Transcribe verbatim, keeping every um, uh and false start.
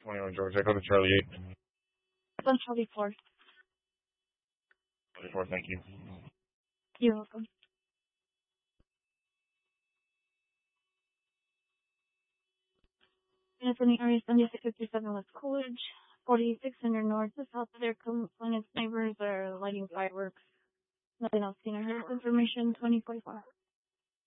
twenty-one George Echo to Charlie eight. One Charlie four. Charlie four, thank you. You're welcome. Anthony Area seventy-six fifty-seven West Coolidge, forty-six hundred North to South of their complainant's neighbors are lighting fireworks. Nothing else seen or heard. Information twenty forty-four.